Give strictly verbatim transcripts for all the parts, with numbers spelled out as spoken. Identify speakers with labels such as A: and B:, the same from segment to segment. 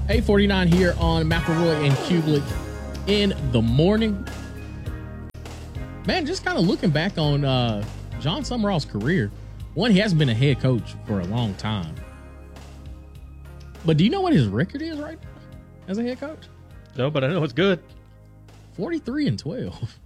A: eight forty-nine here on McElroy and Kublik in the morning. Man, just kind of looking back on uh, John Summerall's career. One, he hasn't been a head coach for a long time. But do you know what his record is right now as a head coach?
B: No, but I know it's good.
A: forty-three and twelve.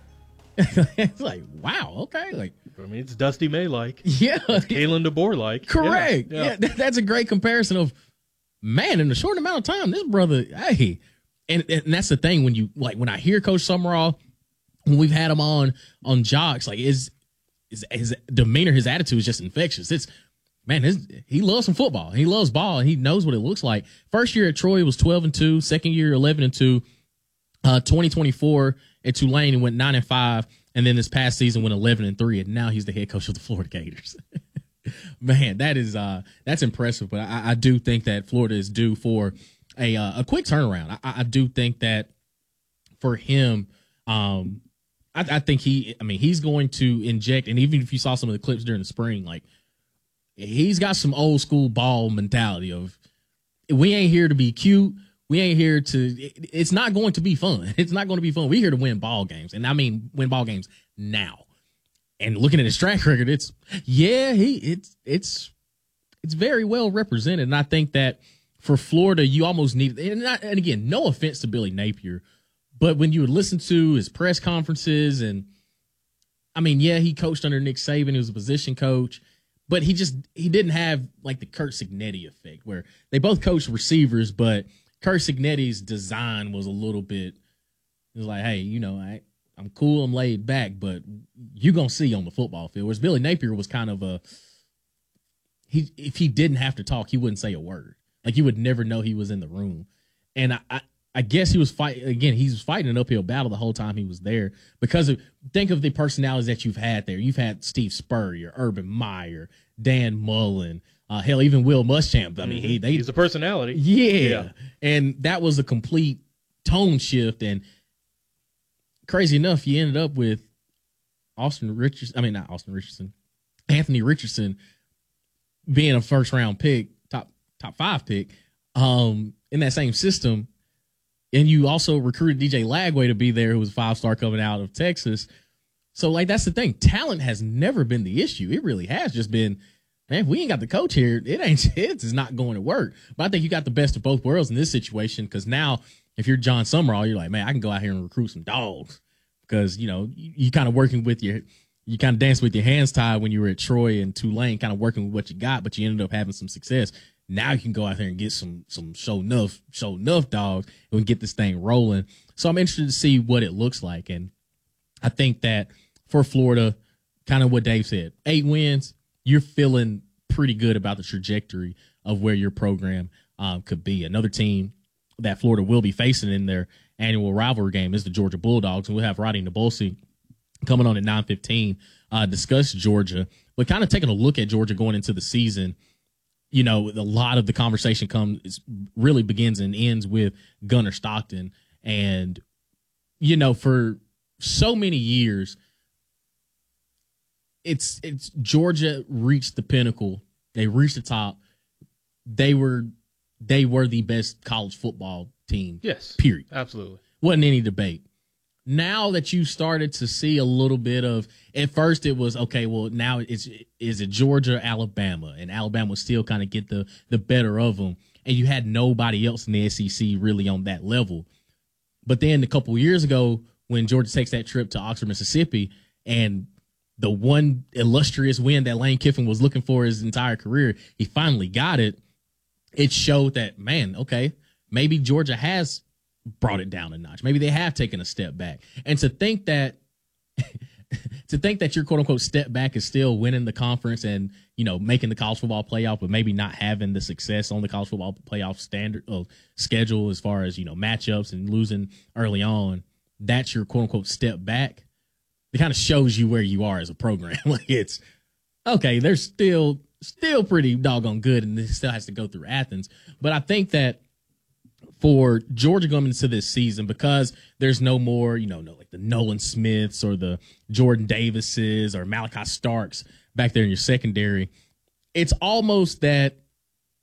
A: It's like, wow, okay. Like,
B: I mean, it's Dusty May like.
A: Yeah.
B: It's Kalen DeBoer like.
A: Correct.
B: Yeah, yeah.
A: yeah, that's a great comparison of, man, in a short amount of time, this brother, hey. And, and that's the thing when you, like, when I hear Coach Summerall, when we've had him on, on Jocks, like, his, his, his demeanor, his attitude is just infectious. It's, man, his, he loves some football. He loves ball, and he knows what it looks like. First year at Troy was twelve and two. Second year, eleven and two. Uh, twenty twenty-four at Tulane, he went nine and five. And then this past season went eleven and three. And now he's the head coach of the Florida Gators. Man, that is, uh, that's impressive. But I, I do think that Florida is due for a, uh, a quick turnaround. I, I do think that for him, um, I, I think he, I mean, he's going to inject, and even if you saw some of the clips during the spring, like, he's got some old school ball mentality of, we ain't here to be cute. We ain't here to, it, it's not going to be fun. It's not going to be fun. We're here to win ball games. And I mean, win ball games now. And looking at his track record, it's, yeah, he, it's, it's, it's very well represented. And I think that for Florida, you almost need, and, not, and again, no offense to Billy Napier, but when you would listen to his press conferences, and I mean, yeah, he coached under Nick Saban. He was a position coach, but he just, he didn't have like the Curt Cignetti effect where they both coached receivers, but Curt Cignetti's design was a little bit, it was like, hey, you know, I, I'm cool, I'm laid back, but you're going to see on the football field. Whereas Billy Napier was kind of a, he if he didn't have to talk, he wouldn't say a word. Like, you would never know he was in the room. And I, I, I guess he was fighting, again, he was fighting an uphill battle the whole time he was there because of, think of the personalities that you've had there. You've had Steve Spurrier, Urban Meyer, Dan Mullen, uh, hell, even Will Muschamp. I mean, he, they,
B: he's a personality.
A: Yeah.
B: yeah.
A: And that was a complete tone shift. And crazy enough, you ended up with Austin Richardson. I mean, not Austin Richardson, Anthony Richardson being a first round pick, top, top five pick, um, in that same system. And you also recruited D J Lagway to be there, who was a five-star coming out of Texas. So, like, that's the thing. Talent has never been the issue. It really has just been, man, if we ain't got the coach here, it ain't, it's not going to work. But I think you got the best of both worlds in this situation, because now if you're John Summerall, you're like, man, I can go out here and recruit some dogs, because, you know, you, you kind of working with your, you kind of danced with your hands tied when you were at Troy and Tulane, kind of working with what you got, but you ended up having some success. Now you can go out there and get some some show enough show enough dogs and get this thing rolling. So I'm interested to see what it looks like. And I think that for Florida, kind of what Dave said, eight wins, you're feeling pretty good about the trajectory of where your program um, could be. Another team that Florida will be facing in their annual rivalry game is the Georgia Bulldogs. And we'll have Roddy Nabulsi coming on at nine fifteen, uh, discuss Georgia. But kind of taking a look at Georgia going into the season, you know, a lot of the conversation comes, really begins and ends with Gunnar Stockton. And, you know, for so many years, it's, it's Georgia reached the pinnacle. They reached the top. They were, they were the best college football team.
B: Yes.
A: Period.
B: Absolutely.
A: Wasn't any debate. Now that you started to see a little bit of, at first it was, okay, well, now it's, is it Georgia, Alabama? And Alabama would still kind of get the, the better of them. And you had nobody else in the S E C really on that level. But then a couple of years ago, when Georgia takes that trip to Oxford, Mississippi, and the one illustrious win that Lane Kiffin was looking for his entire career, he finally got it. It showed that, man, okay, maybe Georgia has brought it down a notch. Maybe they have taken a step back. And to think that to think that your quote unquote step back is still winning the conference and, you know, making the college football playoff, but maybe not having the success on the college football playoff standard of schedule as far as, you know, matchups and losing early on, that's your quote unquote step back. It kind of shows you where you are as a program. Like, it's okay, they're still still pretty doggone good, and it still has to go through Athens. But I think that for Georgia going into this season, because there's no more, you know, no, like the Nolan Smiths or the Jordan Davises or Malachi Starks back there in your secondary, it's almost that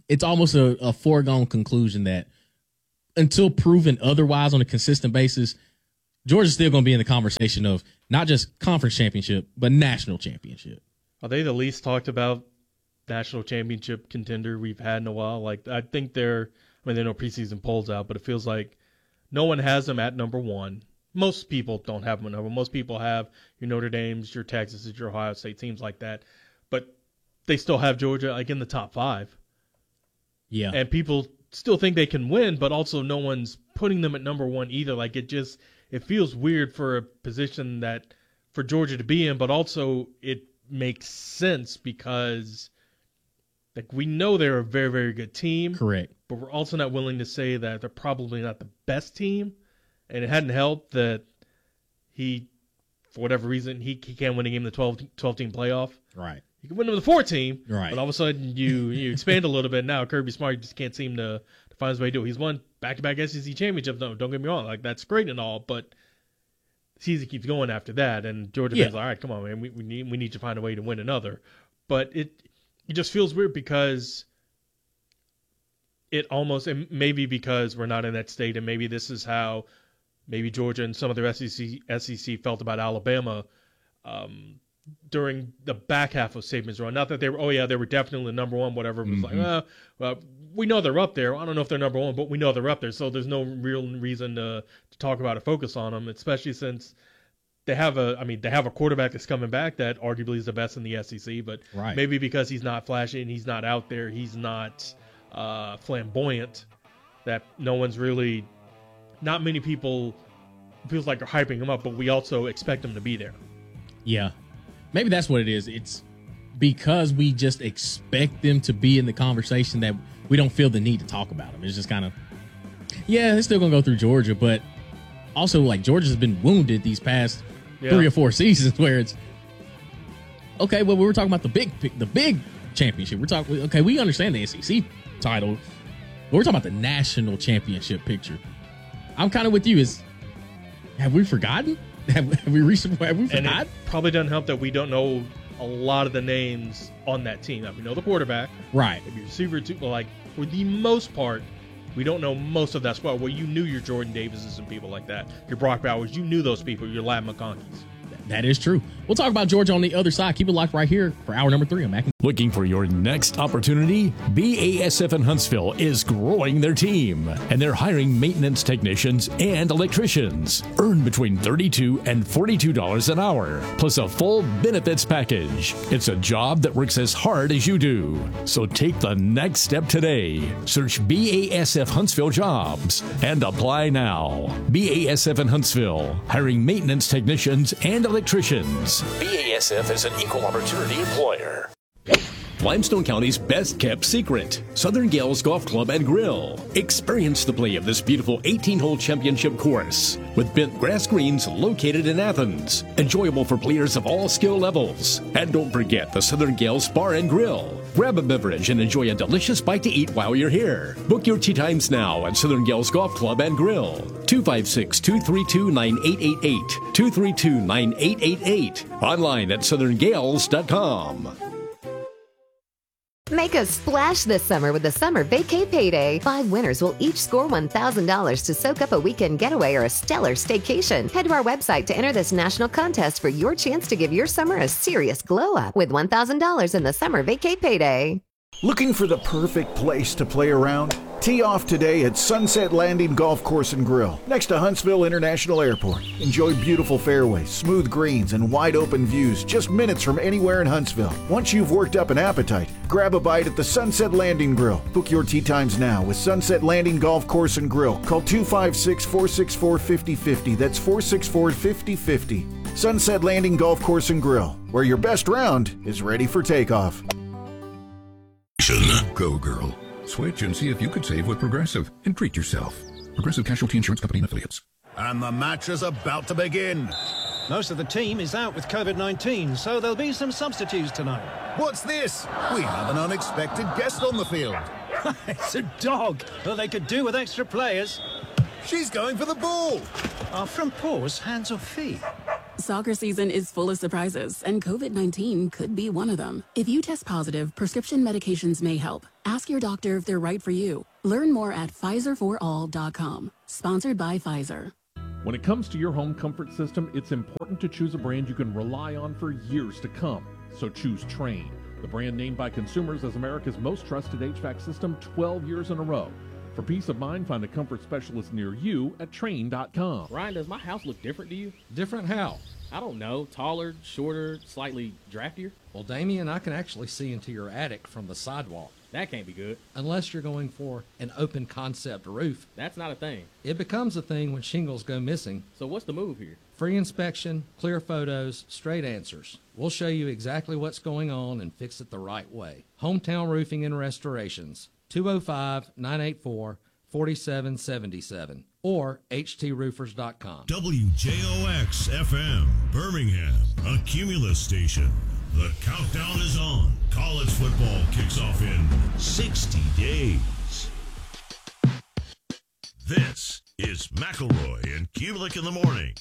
A: it's almost a, a foregone conclusion that until proven otherwise on a consistent basis, Georgia's still going to be in the conversation of not just conference championship, but national championship.
B: Are they the least talked about national championship contender we've had in a while? Like, I think they're, I mean, there are no preseason polls out, but it feels like no one has them at number one. Most people don't have them at number one. Most people have your Notre Dames, your Texas, your Ohio State, teams like that. But they still have Georgia, like, in the top five.
A: Yeah.
B: And people still think they can win, but also no one's putting them at number one either. Like, it just, it feels weird for a position that, for Georgia to be in, but also it makes sense because, like, we know they're a very, very good team.
A: Correct.
B: But we're also not willing to say that they're probably not the best team. And it hadn't helped that he, for whatever reason, he, he can't win a game in the twelve, twelve-team playoff.
A: Right.
B: You can win them with a four-team,
A: right.
B: But all of a sudden you, you expand a little bit. Now Kirby Smart just can't seem to, to find his way to do it. He's won back-to-back S E C championships. No, don't get me wrong. Like, that's great and all, but the season keeps going after that. And Georgia
A: yeah.
B: fans are like, all right, come on, man. We, we, need, we need to find a way to win another. But it it just feels weird because it almost, and maybe because we're not in that state, and maybe this is how maybe Georgia and some of the S E C, S E C felt about Alabama um, during the back half of Saban's run. Not that they were, oh, yeah, they were definitely the number one, whatever. It was mm-hmm. like, oh, well, we know they're up there. I don't know if they're number one, but we know they're up there. So there's no real reason to, to talk about or focus on them, especially since they have a, I mean, they have a quarterback that's coming back that arguably is the best in the S E C, but
A: right.
B: maybe because he's not flashy and he's not out there, he's not uh, flamboyant, that no one's really, not many people feels like are hyping him up, but we also expect him to be there.
A: Yeah. Maybe that's what it is. It's because we just expect them to be in the conversation that we don't feel the need to talk about them. It's just kind of, yeah, they're still going to go through Georgia, but also, like, Georgia's been wounded these past yeah. three or four seasons where it's, okay, well, we were talking about the big the big championship. We're talking, okay, we understand the S E C title, but we're talking about the national championship picture. I'm kind of with you. Is have we forgotten? Have, have we reached? Have we forgotten?
B: And it probably doesn't help that we don't know a lot of the names on that team. Now, we know the quarterback,
A: right?
B: Maybe receiver too. But like for the most part, we don't know most of that squad. Well, you knew your Jordan Davises and people like that. Your Brock Bowers, you knew those people. Your Ladd McConkeys.
A: That is true. We'll talk about Georgia on the other side. Keep it locked right here for hour number three on Mac.
C: Looking for your next opportunity? B A S F in Huntsville is growing their team, and they're hiring maintenance technicians and electricians. Earn between thirty-two dollars and forty-two dollars an hour, plus a full benefits package. It's a job that works as hard as you do. So take the next step today. Search B A S F Huntsville Jobs and apply now. B A S F in Huntsville, hiring maintenance technicians and electricians. B A S F is an equal opportunity employer. Limestone County's best-kept secret, Southern Gales Golf Club and Grill. Experience the play of this beautiful eighteen-hole championship course with bent grass greens located in Athens. Enjoyable for players of all skill levels. And don't forget the Southern Gales Bar and Grill. Grab a beverage and enjoy a delicious bite to eat while you're here. Book your tee times now at Southern Gales Golf Club and Grill. two five six, two three two, nine eight eight eight. two three two, nine eight eight eight. Online at southern gales dot com.
D: Make a splash this summer with the Summer Vacay Payday. Five winners will each score one thousand dollars to soak up a weekend getaway or a stellar staycation. Head to our website to enter this national contest for your chance to give your summer a serious glow up with one thousand dollars in the Summer Vacay Payday.
E: Looking for the perfect place to play around? Tee off today at Sunset Landing Golf Course and Grill, next to Huntsville International Airport. Enjoy beautiful fairways, smooth greens, and wide open views just minutes from anywhere in Huntsville. Once you've worked up an appetite, grab a bite at the Sunset Landing Grill. Book your tee times now with Sunset Landing Golf Course and Grill. Call two five six, four six four, five zero five zero. That's four six four, five zero five zero. Sunset Landing Golf Course and Grill, where your best round is ready for takeoff.
F: Go, girl. Switch and see if you could save with Progressive and treat yourself. Progressive Casualty Insurance Company and Affiliates.
G: And the match is about to begin.
H: Most of the team is out with COVID nineteen, so there'll be some substitutes tonight.
G: What's this? We have an unexpected guest on the field.
H: It's a dog. Well, they could do with extra players.
G: She's going for the ball.
H: Are from paws, hands or feet?
I: Soccer season is full of surprises, and COVID nineteen could be one of them. If you test positive, prescription medications may help. Ask your doctor if they're right for you. Learn more at Pfizer for all dot com. Sponsored by Pfizer.
J: When it comes to your home comfort system, it's important to choose a brand you can rely on for years to come. So choose Trane, the brand named by consumers as America's most trusted H V A C system twelve years in a row. For peace of mind, find a comfort specialist near you at Trane dot com.
A: Ryan, does my house look different to you?
K: Different how?
A: I don't know. Taller, shorter, slightly draftier?
K: Well, Damien, I can actually see into your attic from the sidewalk.
A: That can't be good.
K: Unless you're going for an open concept roof.
A: That's not a thing.
K: It becomes a thing when shingles go missing.
A: So what's the move here?
K: Free inspection, clear photos, straight answers. We'll show you exactly what's going on and fix it the right way. Hometown Roofing and Restorations, two oh five, nine eight four, four seven seven seven or H T roofers dot com.
L: W J O X F M, Birmingham, a Cumulus station. The countdown is on. College football kicks off in sixty days. This is McElroy and Kubelik in the morning.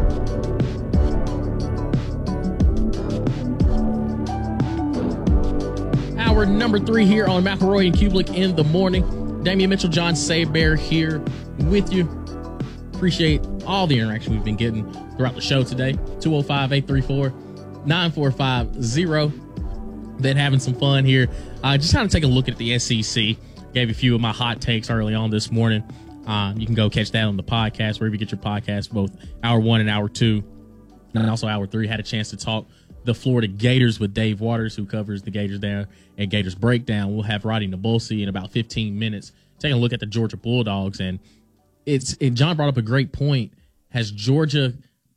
A: Hour number three here on McElroy and Kubelik in the morning. Damian Mitchell, John Saybear here with you. Appreciate all the interaction we've been getting throughout the show today. two oh five, eight three four, nine four five zero. Been having some fun here. Uh, just kind of take a look at the S E C. Gave a few of my hot takes early on this morning. Uh, you can go catch that on the podcast, wherever you get your podcast, both hour one and hour two. And also hour three, had a chance to talk the Florida Gators with Dave Waters, who covers the Gators down at Gators Breakdown. We'll have Roddy Nabulsi in about fifteen minutes, taking a look at the Georgia Bulldogs. And it's and John brought up a great point. Has Georgia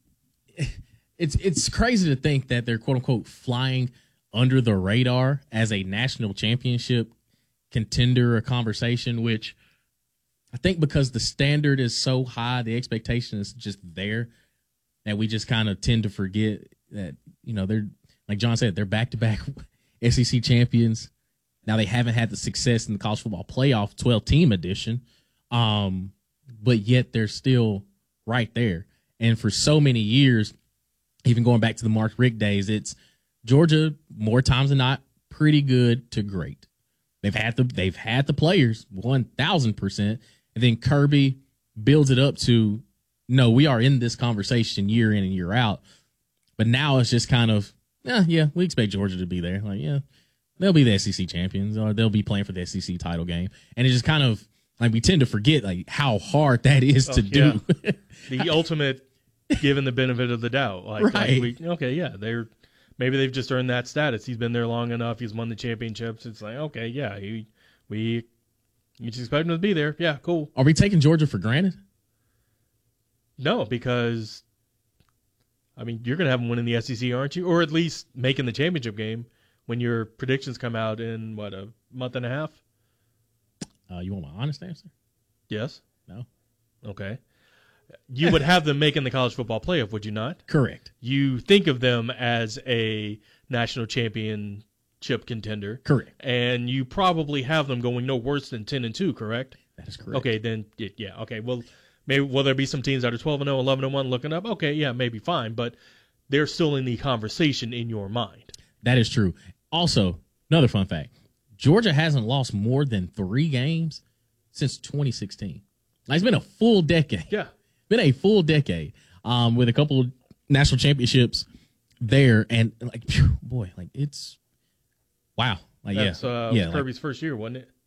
A: – it's it's crazy to think that they're, quote-unquote, flying – under the radar as a national championship contender or conversation, which I think because the standard is so high, the expectation is just there, that we just kind of tend to forget that, you know, they're, like John said, they're back-to-back S E C champions. Now they haven't had the success in the college football playoff twelve-team edition, um, but yet they're still right there. And for so many years, even going back to the Mark Richt days, it's Georgia, more times than not, pretty good to great. They've had the they've had the players one thousand percent, and then Kirby builds it up to, no, we are in this conversation year in and year out. But now it's just kind of, yeah, yeah, we expect Georgia to be there. Like, yeah, they'll be the S E C champions, or they'll be playing for the S E C title game. And it's just kind of like we tend to forget like how hard that is oh, to yeah. do.
B: The ultimate, given the benefit of the doubt. Like,
A: right.
B: like we, okay, yeah, they're. Maybe they've just earned that status. He's been there long enough. He's won the championships. It's like, okay, yeah, he, we you just expect him to be there. Yeah, cool.
A: Are we taking Georgia for granted?
B: No, because, I mean, you're going to have them winning the S E C, aren't you? Or at least making the championship game when your predictions come out in, what, a month and a half?
A: Uh, you want my honest answer?
B: Yes.
A: No.
B: Okay. You would have them making the college football playoff, would you not?
A: Correct.
B: You think of them as a national championship contender.
A: Correct.
B: And you probably have them going no worse than ten and two, correct?
A: That is correct.
B: Okay, then, yeah, okay. Well, maybe will there be some teams that are twelve and oh, eleven and one looking up? Okay, yeah, maybe fine, but they're still in the conversation in your mind.
A: That is true. Also, another fun fact, Georgia hasn't lost more than three games since twenty sixteen. Like, it's been a full decade.
B: Yeah.
A: Been a full decade um, with a couple of national championships there, and like, phew, boy, like it's wow, like
B: That's,
A: yeah,
B: uh,
A: yeah,
B: Kirby's
A: like,
B: first year, wasn't it?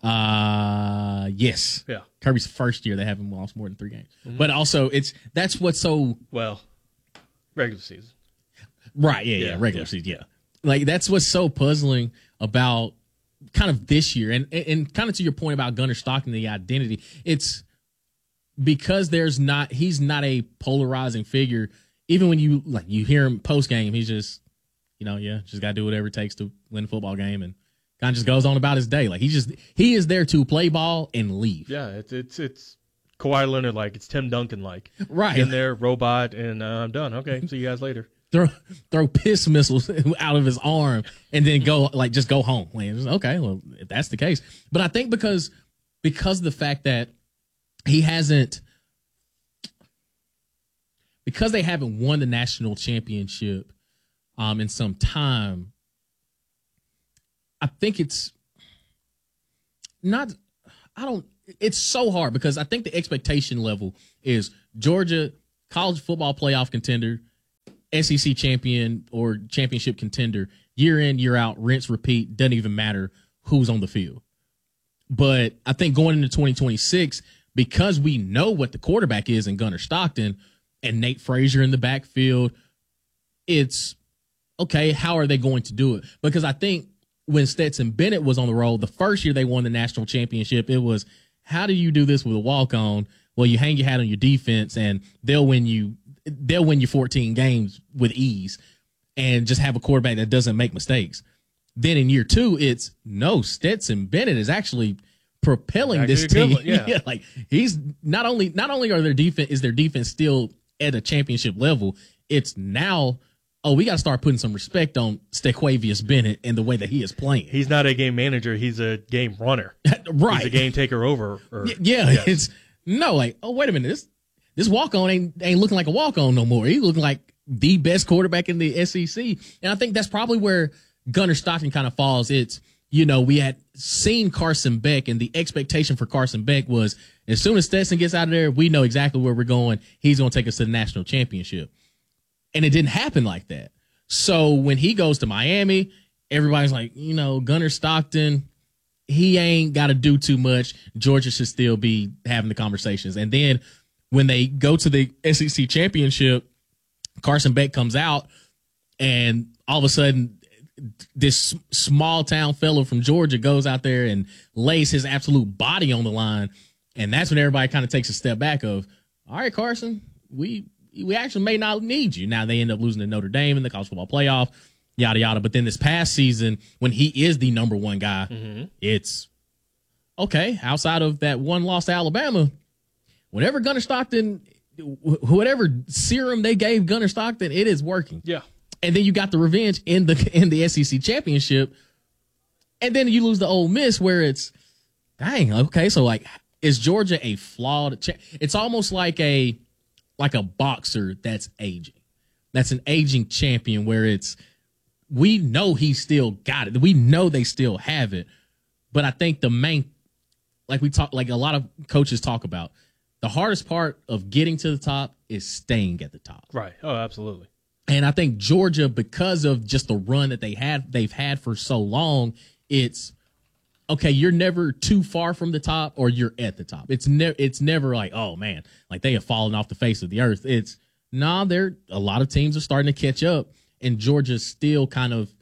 A: Uh, yes,
B: yeah,
A: Kirby's first year they haven't lost more than three games, mm-hmm. but also it's that's what's so
B: well regular season,
A: right? Yeah, yeah, yeah regular yeah. season, yeah. Like that's what's so puzzling about kind of this year, and and kind of to your point about Gunnar Stockton, the identity, it's. Because there's not, he's not a polarizing figure. Even when you like you hear him post game, he's just, you know, yeah, just gotta do whatever it takes to win a football game, and kind of just goes on about his day. Like he's just he is there to play ball and leave.
B: Yeah, it's it's it's Kawhi Leonard like, it's Tim Duncan like,
A: right
B: in there, robot, and uh, I'm done. Okay, see you guys later.
A: Throw throw piss missiles out of his arm and then go like just go home. Like, okay, well if that's the case, but I think because because of the fact that he hasn't because they haven't won the national championship um, in some time, I think it's not, I don't, it's so hard because I think the expectation level is Georgia, college football playoff contender, S E C champion or championship contender, year in, year out, rinse, repeat, doesn't even matter who's on the field. But I think going into twenty twenty-six, because we know what the quarterback is in Gunnar Stockton and Nate Frazier in the backfield, it's, okay, how are they going to do it? Because I think when Stetson Bennett was on the roll, the first year they won the national championship, it was, how do you do this with a walk-on? Well, you hang your hat on your defense, and they'll win you they'll win you fourteen games with ease and just have a quarterback that doesn't make mistakes. Then in year two, it's, no, Stetson Bennett is actually propelling
B: Actually
A: this team.
B: good, yeah.
A: yeah, like he's not only not only are their defense is their defense still at a championship level, it's now, oh, we got to start putting some respect on Stequavius Bennett and the way that he is playing.
B: He's not a game manager; he's a game runner.
A: Right,
B: he's a game taker over. Or,
A: yeah, yeah
B: yes.
A: It's no like, oh, wait a minute, this this walk on ain't ain't looking like a walk on no more. He looking like the best quarterback in the S E C, and I think that's probably where Gunnar Stockton kind of falls. It's, you know, we had seen Carson Beck, and the expectation for Carson Beck was, as soon as Stetson gets out of there, we know exactly where we're going. He's going to take us to the national championship. And it didn't happen like that. So when he goes to Miami, everybody's like, you know, Gunnar Stockton, he ain't got to do too much. Georgia should still be having the conversations. And then when they go to the S E C championship, Carson Beck comes out, and all of a sudden, this small town fellow from Georgia goes out there and lays his absolute body on the line. And that's when everybody kind of takes a step back of, all right, Carson, we we actually may not need you. Now they end up losing to Notre Dame in the college football playoff, yada, yada. But then this past season, when he is the number one guy, mm-hmm. it's, okay, outside of that one loss to Alabama, whenever Gunnar Stockton, whatever serum they gave Gunnar Stockton, it is working.
B: Yeah.
A: And then you got the revenge in the in the S E C championship, and then you lose to Ole Miss, where it's, dang, okay, so like, is Georgia a flawed? Cha- it's almost like a like a boxer that's aging, that's an aging champion, where it's, we know he still got it, we know they still have it, but I think the main, like we talk, like a lot of coaches talk about, the hardest part of getting to the top is staying at the top.
B: Right. Oh, absolutely.
A: And I think Georgia, because of just the run that they had, they've had for so long, it's, okay, you're never too far from the top, or you're at the top. It's never, it's never like, oh man, like they have fallen off the face of the earth. It's, nah, there, a lot of teams are starting to catch up, and Georgia's still kind of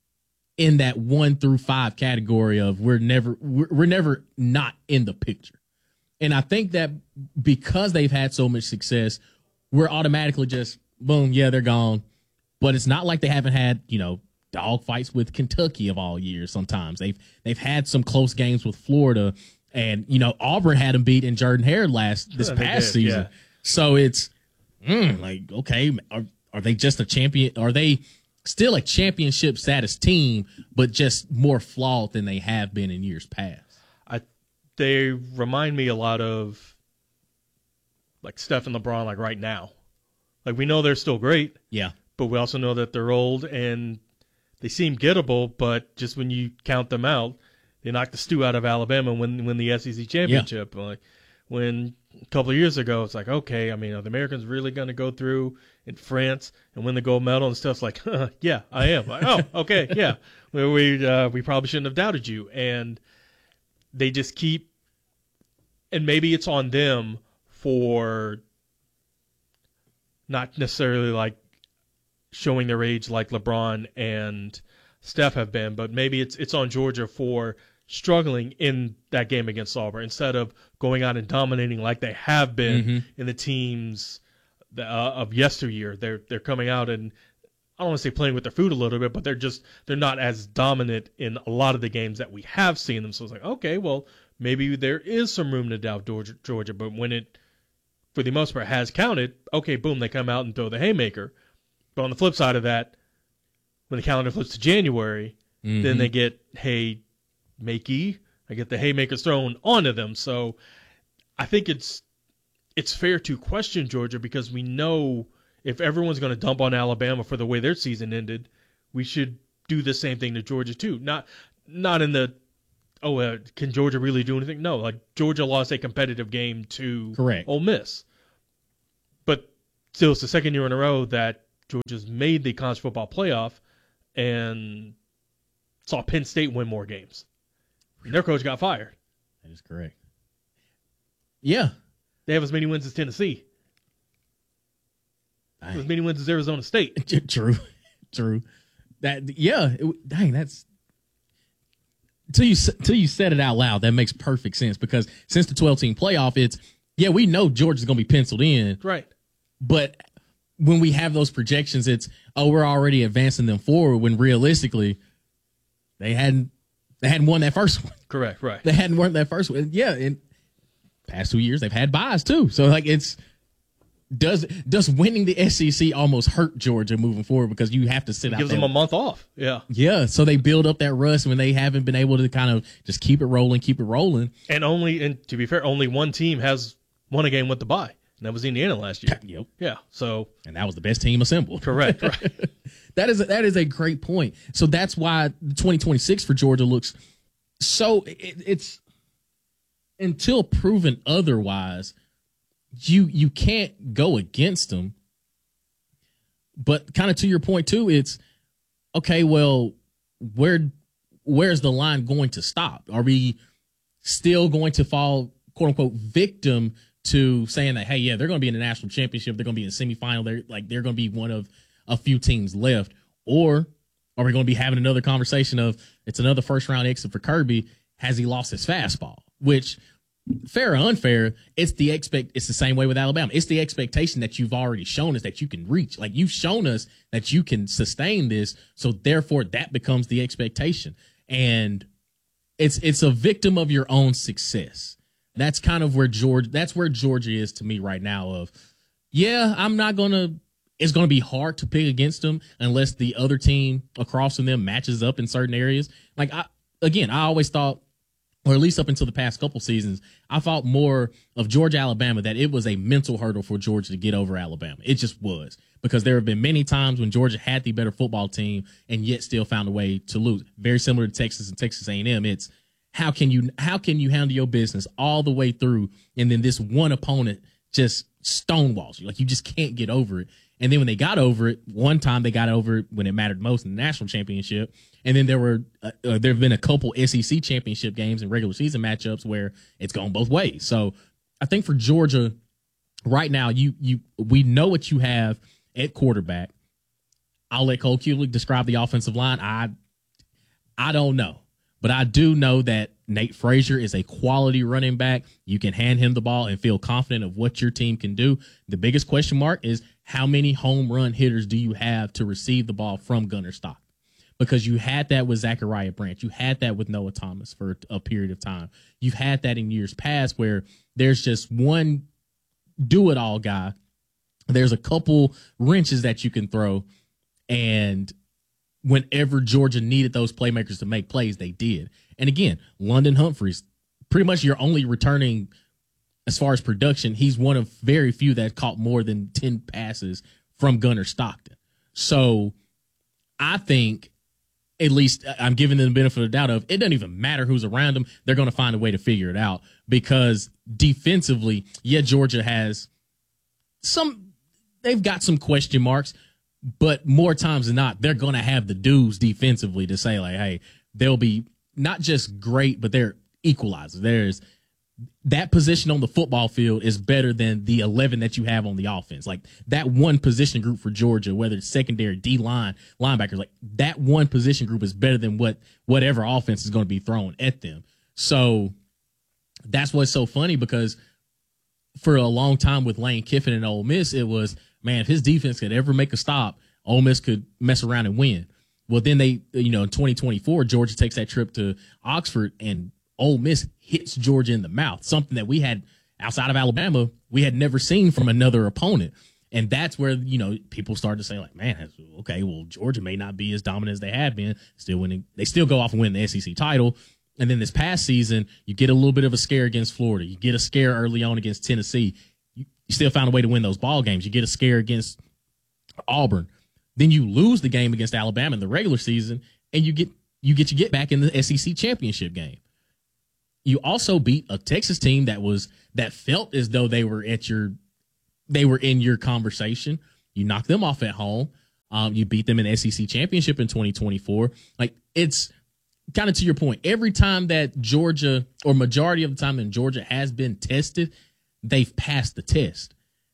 A: in that one through five category of we're never, we're, we're never not in the picture. And I think that because they've had so much success, we're automatically just, boom, yeah, they're gone. But it's not like they haven't had, you know, dog fights with Kentucky of all years. Sometimes they've they've had some close games with Florida, and you know, Auburn had them beat in Jordan-Hare last this
B: Yeah,
A: past
B: did,
A: season.
B: yeah.
A: So it's mm, like, okay, are are they just a champion? Are they still a championship status team, but just more flawed than they have been in years past?
B: I they remind me a lot of like Steph and LeBron, like right now. Like, we know they're still great.
A: Yeah.
B: But we also know that they're old and they seem gettable, but just when you count them out, they knocked the stew out of Alabama and win, win the S E C championship. Yeah. Like, when a couple of years ago, it's like, okay, I mean, are the Americans really going to go through in France and win the gold medal and stuff? It's like, huh, yeah, I am. Like, oh, okay, yeah. We we, uh, we probably shouldn't have doubted you. And they just keep, and maybe it's on them for not necessarily like showing their age like LeBron and Steph have been, but maybe it's it's on Georgia for struggling in that game against Auburn instead of going out and dominating like they have been mm-hmm. in the teams uh, of yesteryear. They're they're coming out and, I don't want to say playing with their food a little bit, but they're just they're not as dominant in a lot of the games that we have seen them. So it's like, okay, well, maybe there is some room to doubt Georgia, Georgia but when it, for the most part, has counted, okay, boom, they come out and throw the haymaker. But on the flip side of that, when the calendar flips to January, mm-hmm. then they get hay makey. I get the haymakers thrown onto them. So I think it's it's fair to question Georgia because we know if everyone's going to dump on Alabama for the way their season ended, we should do the same thing to Georgia too. Not not in the oh, uh, can Georgia really do anything? No, like Georgia lost a competitive game to
A: Correct.
B: Ole Miss, but still, it's the second year in a row that Georgia's made the college football playoff and saw Penn State win more games. And their coach got fired.
A: That is correct. Yeah.
B: They have as many wins as Tennessee. Dang. As many wins as Arizona State.
A: True. True. That yeah, it, dang, that's till you till you said it out loud, that makes perfect sense because since the twelve-team playoff, it's yeah, we know Georgia's going to be penciled in.
B: Right.
A: But when we have those projections, it's oh, we're already advancing them forward when realistically they hadn't they hadn't won that first one.
B: Correct, right.
A: They hadn't won that first one. Yeah, in past two years they've had buys too. So like it's does does winning the S E C almost hurt Georgia moving forward because you have to sit
B: it
A: out
B: gives
A: there.
B: them a month off. Yeah.
A: Yeah, so they build up that rust when they haven't been able to kind of just keep it rolling, keep it rolling.
B: And only and to be fair, only one team has won a game with the bye. And that was Indiana last year.
A: Yep.
B: Yeah. So
A: and that was the best team assembled.
B: Correct. Right.
A: that is a, that is a great point. So that's why twenty twenty-six for Georgia looks so it, it's until proven otherwise, you you can't go against them. But kind of to your point too, it's okay. Well, where where's the line going to stop? Are we still going to fall, quote unquote, victim to saying that, hey, yeah, they're going to be in the national championship, they're going to be in the semifinal, they're like they're going to be one of a few teams left, or are we going to be having another conversation of it's another first round exit for Kirby? Has he lost his fastball? Which, fair or unfair, it's the expect. It's the same way with Alabama. It's the expectation that you've already shown us that you can reach. Like you've shown us that you can sustain this, so therefore that becomes the expectation, and it's it's a victim of your own success. That's kind of where Georgia. That's where Georgia is to me right now. Of yeah, I'm not gonna. It's gonna be hard to pick against them unless the other team across from them matches up in certain areas. Like I again, I always thought, or at least up until the past couple seasons, I thought more of Georgia, Alabama, that it was a mental hurdle for Georgia to get over Alabama. It just was, because there have been many times when Georgia had the better football team and yet still found a way to lose. Very similar to Texas and Texas A and M. It's how can you how can you handle your business all the way through, and then this one opponent just stonewalls you. Like you just can't get over it. And then when they got over it, one time they got over it when it mattered most in the national championship. And then there were uh, uh, there have been a couple S E C championship games and regular season matchups where it's gone both ways. So I think for Georgia right now, you you we know what you have at quarterback. I'll let Cole Kulick describe the offensive line. I I don't know, but I do know that Nate Frazier is a quality running back. You can hand him the ball and feel confident of what your team can do. The biggest question mark is how many home run hitters do you have to receive the ball from Gunnar Stockton? Because you had that with Zachariah Branch. You had that with Noah Thomas for a period of time. You've had that in years past where there's just one do-it-all guy. There's a couple wrenches that you can throw, and whenever Georgia needed those playmakers to make plays, they did. And again, London Humphreys, pretty much your only returning as far as production. He's one of very few that caught more than ten passes from Gunnar Stockton. So I think, at least I'm giving them the benefit of the doubt of it doesn't even matter who's around them. They're going to find a way to figure it out, because defensively, yeah, Georgia has some, they've got some question marks, but more times than not, they're going to have the dudes defensively to say like, hey, they'll be not just great, but they're equalizers. There's that position on the football field is better than the eleven that you have on the offense. Like that one position group for Georgia, whether it's secondary, D line, linebackers, like that one position group is better than what whatever offense is going to be thrown at them. So that's what's so funny, because for a long time with Lane Kiffin and Ole Miss, it was, man, if his defense could ever make a stop, Ole Miss could mess around and win. Well, then they, you know, in twenty twenty-four, Georgia takes that trip to Oxford and Ole Miss hits Georgia in the mouth, something that we had outside of Alabama, we had never seen from another opponent. And that's where, you know, people started to say like, man, okay, well, Georgia may not be as dominant as they had been, still winning. They still go off and win the S E C title. And then this past season, you get a little bit of a scare against Florida. You get a scare early on against Tennessee. You, you still found a way to win those ball games. You get a scare against Auburn. Then you lose the game against Alabama in the regular season, and you get you get you get back in the S E C championship game. You also beat a Texas team that was that felt as though they were at your they were in your conversation. You knocked them off at home. Um, you beat them in the S E C championship in twenty twenty-four. Like, it's kind of to your point. Every time that Georgia, or majority of the time that Georgia has been tested, they've passed the test.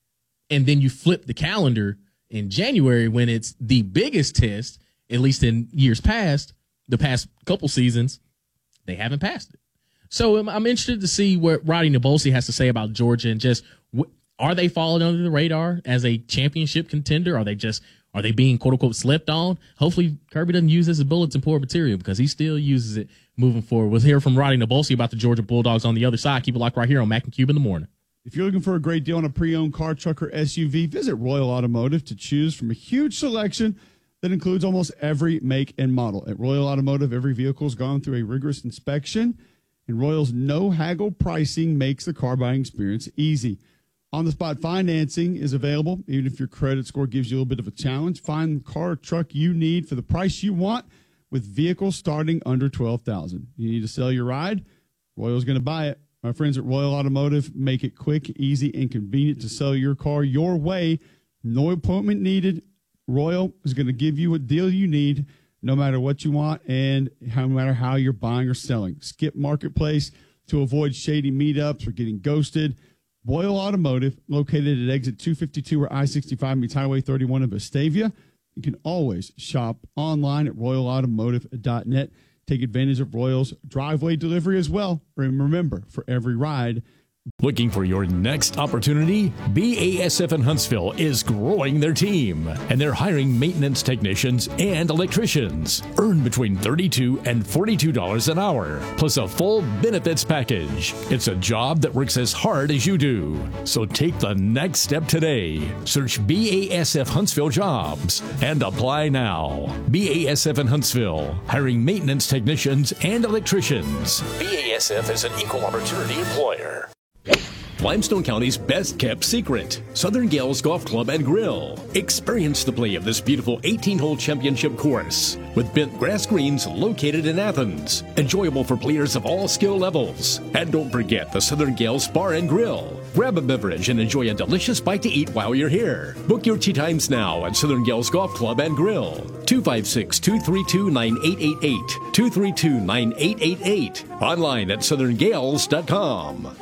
A: And then you flip the calendar in January when it's the biggest test, at least in years past, the past couple seasons, they haven't passed it. So I'm, I'm interested to see what Roddy Nabolsi has to say about Georgia, and just wh- are they falling under the radar as a championship contender? Are they just are they being quote unquote slept on? Hopefully Kirby doesn't use this as bulletin board material, because he still uses it moving forward. We'll hear from Roddy Nabolsi about the Georgia Bulldogs on the other side. Keep it locked right here on Mac and Cube in the morning.
M: If you're looking for a great deal on a pre-owned car, truck, or S U V, visit Royal Automotive to choose from a huge selection that includes almost every make and model. At Royal Automotive, every vehicle has gone through a rigorous inspection, and Royal's no-haggle pricing makes the car buying experience easy. On-the-spot financing is available, even if your credit score gives you a little bit of a challenge. Find the car or truck you need for the price you want, with vehicles starting under twelve thousand dollars. You need to sell your ride? Royal's going to buy it. My friends at Royal Automotive make it quick, easy, and convenient to sell your car your way. No appointment needed. Royal is going to give you a deal you need, no matter what you want and no matter how you're buying or selling. Skip Marketplace to avoid shady meetups or getting ghosted. Royal Automotive, located at exit two fifty-two where I sixty-five meets Highway thirty-one in Vestavia. You can always shop online at royal automotive dot net. Take advantage of Royal's driveway delivery as well. And remember, for every ride.
C: Looking for your next opportunity? B A S F in Huntsville is growing their team, and they're hiring maintenance technicians and electricians. Earn between thirty-two dollars and forty-two dollars an hour, plus a full benefits package. It's a job that works as hard as you do. So take the next step today. Search B A S F Huntsville Jobs and apply now. B A S F in Huntsville, hiring maintenance technicians and electricians. B A S F is an equal opportunity employer. Limestone County's best-kept secret, Southern Gales Golf Club and Grill. Experience the play of this beautiful eighteen-hole championship course with bent grass greens located in Athens. Enjoyable for players of all skill levels. And don't forget the Southern Gales Bar and Grill. Grab a beverage and enjoy a delicious bite to eat while you're here. Book your tee times now at Southern Gales Golf Club and Grill. two five six, two three two, nine eight eight eight. two three two, nine eight eight eight. Online at southern gales dot com.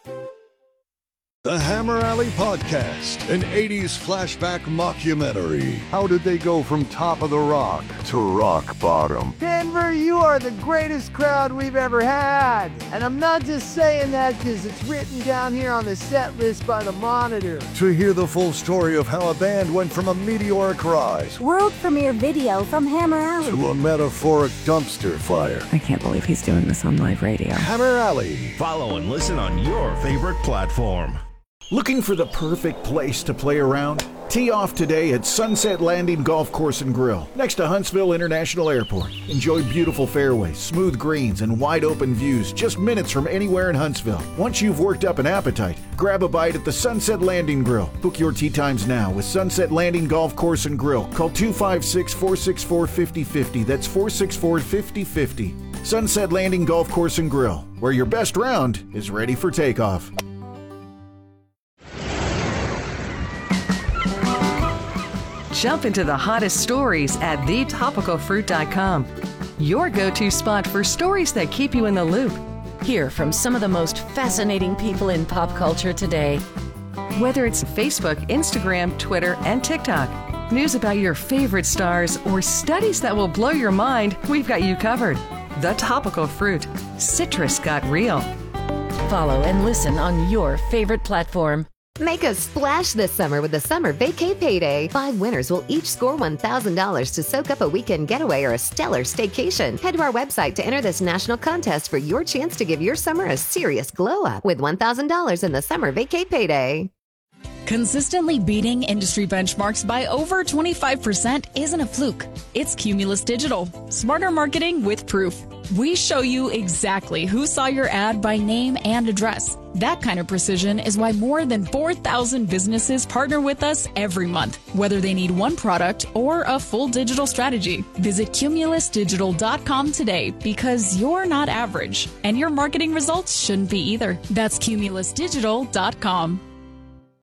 G: The Hammer Alley Podcast, an eighties flashback mockumentary. How did they go from top of the rock to rock bottom?
N: Denver, you are the greatest crowd we've ever had. And I'm not just saying that because it's written down here on the set list by the Monitor.
G: To hear the full story of how a band went from a meteoric rise,
O: world premiere video from Hammer Alley,
G: to a metaphoric dumpster fire.
P: I can't believe he's doing this on live radio.
G: Hammer Alley.
L: Follow and listen on your favorite platform.
E: Looking for the perfect place to play around? Tee off today at Sunset Landing Golf Course and Grill, next to Huntsville International Airport. Enjoy beautiful fairways, smooth greens, and wide open views just minutes from anywhere in Huntsville. Once you've worked up an appetite, grab a bite at the Sunset Landing Grill. Book your tee times now with Sunset Landing Golf Course and Grill. Call two five six, four six four, five zero five zero. That's four six four, five zero five zero. Sunset Landing Golf Course and Grill, where your best round is ready for takeoff.
Q: Jump into the hottest stories at the topical fruit dot com. Your go-to spot for stories that keep you in the loop.
R: Hear from some of the most fascinating people in pop culture today.
Q: Whether it's Facebook, Instagram, Twitter, and TikTok, news about your favorite stars, or studies that will blow your mind, we've got you covered. The Topical Fruit. Citrus got real.
R: Follow and listen on your favorite platform.
D: Make a splash this summer with the Summer Vacay Payday. Five winners will each score one thousand dollars to soak up a weekend getaway or a stellar staycation. Head to our website to enter this national contest for your chance to give your summer a serious glow up with one thousand dollars in the Summer Vacay Payday.
S: Consistently beating industry benchmarks by over twenty-five percent isn't a fluke. It's Cumulus Digital. Smarter marketing with proof. We show you exactly who saw your ad by name and address. That kind of precision is why more than four thousand businesses partner with us every month, whether they need one product or a full digital strategy. Visit cumulus digital dot com today because you're not average, and your marketing results shouldn't be either. That's cumulus digital dot com.